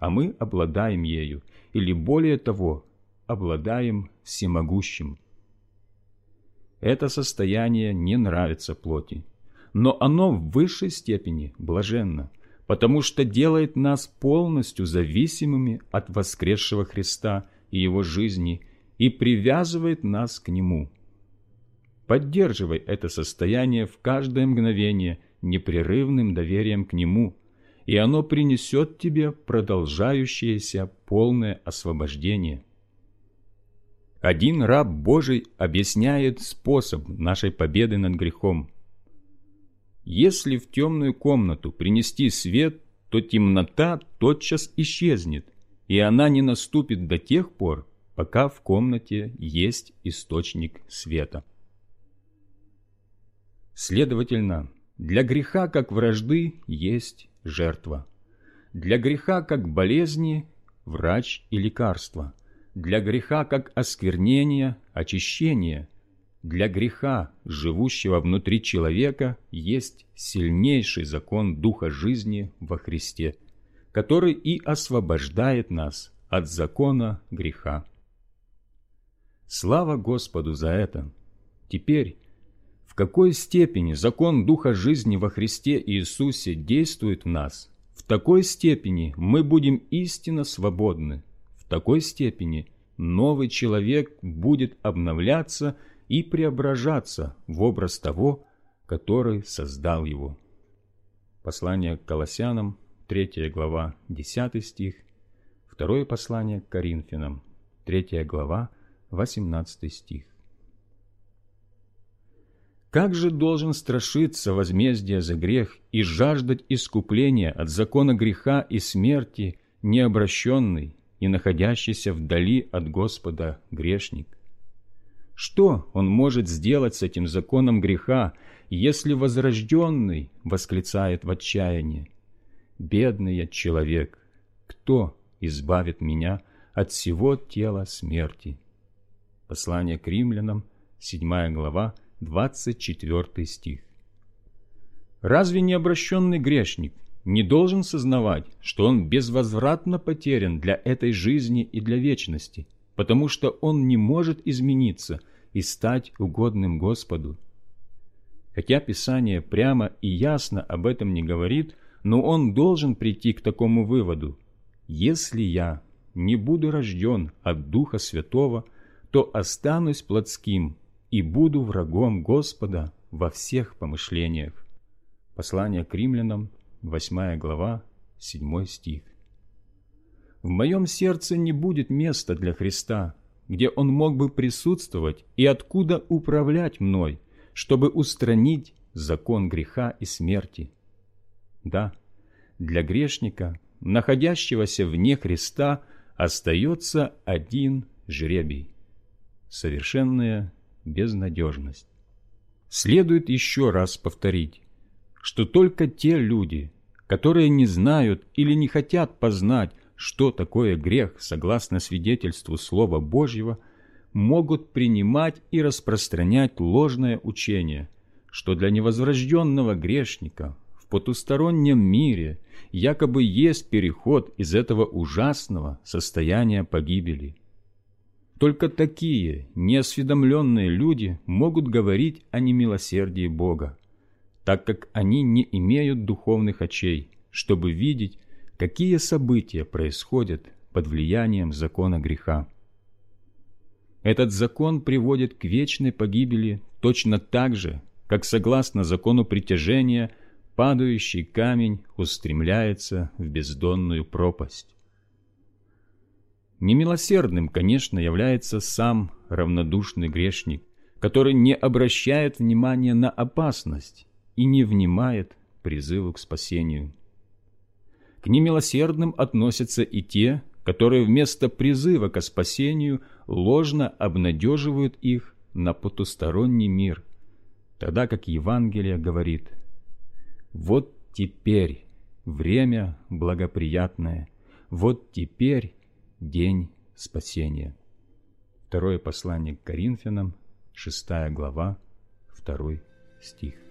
а мы обладаем ею, или более того, обладаем всемогущим. Это состояние не нравится плоти, но оно в высшей степени блаженно, потому что делает нас полностью зависимыми от воскресшего Христа и Его жизни и привязывает нас к Нему. Поддерживай это состояние в каждое мгновение непрерывным доверием к Нему, и оно принесет тебе продолжающееся полное освобождение. Один раб Божий объясняет способ нашей победы над грехом. Если в темную комнату принести свет, то темнота тотчас исчезнет, и она не наступит до тех пор, пока в комнате есть источник света. Следовательно, для греха как вражды есть жертва, для греха как болезни – врач и лекарство, для греха как осквернения – очищение, для греха, живущего внутри человека, есть сильнейший закон Духа жизни во Христе, который и освобождает нас от закона греха. Слава Господу за это! Теперь, в какой степени закон Духа жизни во Христе Иисусе действует в нас, в такой степени мы будем истинно свободны, в такой степени новый человек будет обновляться и преображаться в образ того, который создал его. Послание к Колоссянам, 3 глава, 10 стих, 2 послание к Коринфянам, 3 глава, 18 стих. Как же должен страшиться возмездия за грех и жаждать искупления от закона греха и смерти необращенный и находящийся вдали от Господа грешник? Что он может сделать с этим законом греха, если возрожденный восклицает в отчаянии: «Бедный я человек, кто избавит меня от всего тела смерти?» Послание к Римлянам, 7 глава, 24 стих. Разве необращенный грешник не должен сознавать, что он безвозвратно потерян для этой жизни и для вечности, потому что он не может измениться и стать угодным Господу? Хотя Писание прямо и ясно об этом не говорит, но он должен прийти к такому выводу: если я не буду рожден от Духа Святого, то останусь плотским и буду врагом Господа во всех помышлениях. Послание к Римлянам, 8 глава, 7 стих. В моем сердце не будет места для Христа, где Он мог бы присутствовать и откуда управлять мной, чтобы устранить закон греха и смерти. Да, для грешника, находящегося вне Христа, остается один жребий – совершенная безнадежность. Следует еще раз повторить, что только те люди, которые не знают или не хотят познать, что такое грех согласно свидетельству Слова Божьего, могут принимать и распространять ложное учение, что для невозврожденного грешника в потустороннем мире якобы есть переход из этого ужасного состояния погибели. Только такие неосведомленные люди могут говорить о немилосердии Бога, так как они не имеют духовных очей, чтобы видеть, какие события происходят под влиянием закона греха. Этот закон приводит к вечной погибели точно так же, как согласно закону притяжения падающий камень устремляется в бездонную пропасть. Немилосердным, конечно, является сам равнодушный грешник, который не обращает внимания на опасность и не внимает призыву к спасению. К немилосердным относятся и те, которые вместо призыва к спасению ложно обнадеживают их на потусторонний мир, тогда как Евангелие говорит: «Вот теперь время благоприятное, вот теперь день спасения». 2 послание к Коринфянам, 6 глава, 2 стих.